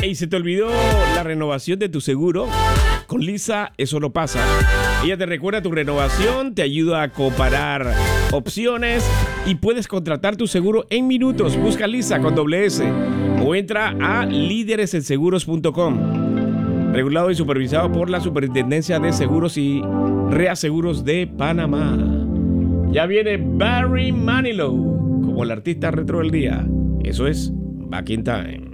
Ay, ¿se te olvidó la renovación de tu seguro? Con Lisa eso no pasa. Ella te recuerda tu renovación, te ayuda a comparar opciones y puedes contratar tu seguro en minutos. Busca Lisa con S o entra a líderesenseguros.com. Regulado y supervisado por la Superintendencia de Seguros y Reaseguros de Panamá. Ya viene Barry Manilow como el artista retro del día. Eso es Back in Time.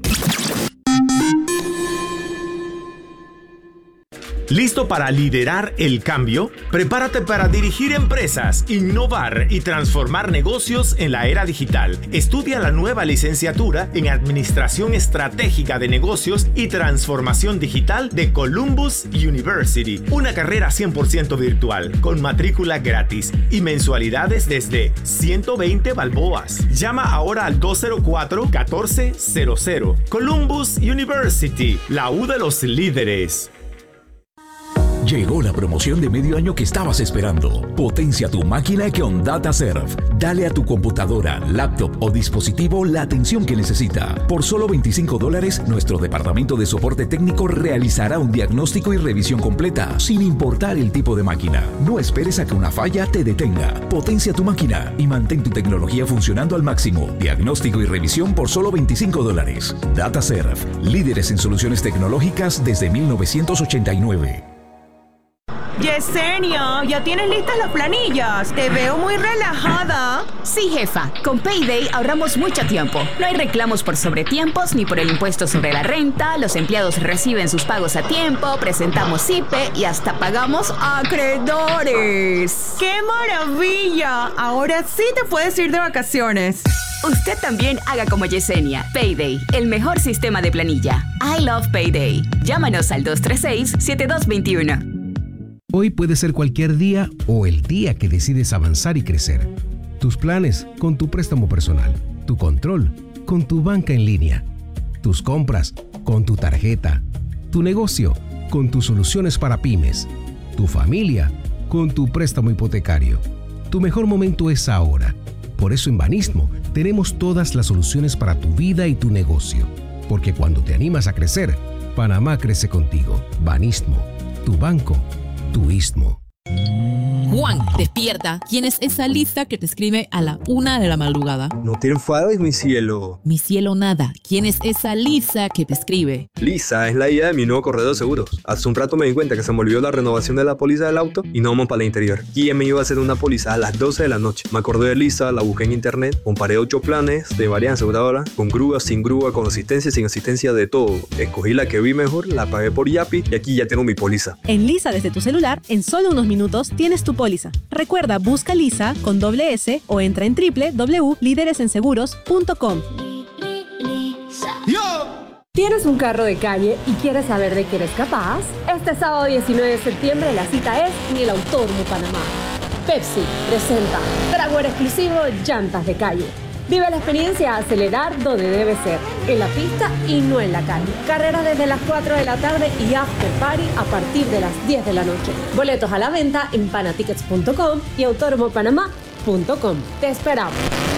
¿Listo para liderar el cambio? Prepárate para dirigir empresas, innovar y transformar negocios en la era digital. Estudia la nueva licenciatura en Administración Estratégica de Negocios y Transformación Digital de Columbus University. Una carrera 100% virtual, con matrícula gratis y mensualidades desde 120 balboas. Llama ahora al 204-1400. Columbus University, la U de los líderes. Llegó la promoción de medio año que estabas esperando. Potencia tu máquina con DataServe. Dale a tu computadora, laptop o dispositivo la atención que necesita. Por solo $25, nuestro departamento de soporte técnico realizará un diagnóstico y revisión completa, sin importar el tipo de máquina. No esperes a que una falla te detenga. Potencia tu máquina y mantén tu tecnología funcionando al máximo. Diagnóstico y revisión por solo $25. DataServe. Líderes en soluciones tecnológicas desde 1989. Yesenia, ¿ya tienes listas las planillas? Te veo muy relajada. Sí, jefa. Con Payday ahorramos mucho tiempo. No hay reclamos por sobretiempos ni por el impuesto sobre la renta. Los empleados reciben sus pagos a tiempo, presentamos IPE y hasta pagamos acreedores. ¡Qué maravilla! Ahora sí te puedes ir de vacaciones. Usted también haga como Yesenia. Payday, el mejor sistema de planilla. I love Payday. Llámanos al 236-7221. Hoy puede ser cualquier día o el día que decides avanzar y crecer. Tus planes con tu préstamo personal, tu control con tu banca en línea, tus compras con tu tarjeta, tu negocio con tus soluciones para pymes, tu familia con tu préstamo hipotecario. Tu mejor momento es ahora. Por eso en Banismo tenemos todas las soluciones para tu vida y tu negocio. Porque cuando te animas a crecer, Panamá crece contigo. Banismo, tu banco, tu istmo. Juan, despierta. ¿Quién es esa Lisa que te escribe a la 1 de la madrugada? No te enfades, mi cielo. Mi cielo nada. ¿Quién es esa Lisa que te escribe? Lisa es la idea de mi nuevo corredor de seguros. Hace un rato me di cuenta que se me olvidó la renovación de la póliza del auto y no vamos para el interior. ¿Quién me iba a hacer una póliza a las 12 de la noche? Me acordé de Lisa, la busqué en internet, comparé 8 planes de varias aseguradoras, con grúa, sin grúa, con asistencia, sin asistencia, de todo. Escogí la que vi mejor, la pagué por Yapi y aquí ya tengo mi póliza. En Lisa desde tu celular, en solo unos minutos tienes tu póliza. Recuerda, busca Lisa con S o entra en www.lideresenseguros.com. ¿Tienes un carro de calle y quieres saber de qué eres capaz? Este sábado 19 de septiembre la cita es en el Autódromo Panamá. Pepsi presenta Traguero exclusivo Llantas de Calle. Vive la experiencia a acelerar donde debe ser, en la pista y no en la calle. Carreras desde las 4 de la tarde y after party a partir de las 10 de la noche. Boletos a la venta en panatickets.com y autódromopanamá.com. Te esperamos.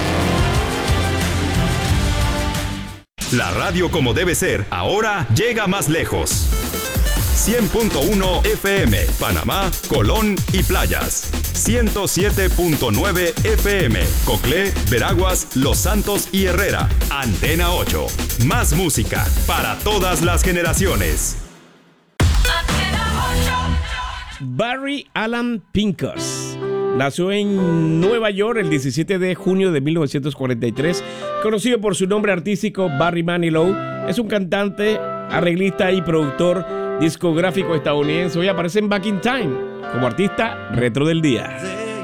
La radio como debe ser, ahora llega más lejos. 100.1 FM, Panamá, Colón y Playas. 107.9 FM, Coclé, Veraguas, Los Santos y Herrera. Antena 8. Más música para todas las generaciones. Barry Alan Pincus nació en Nueva York el 17 de junio de 1943. Conocido por su nombre artístico Barry Manilow, es un cantante, arreglista y productor discográfico estadounidense. Hoy aparece en Back in Time como artista retro del día.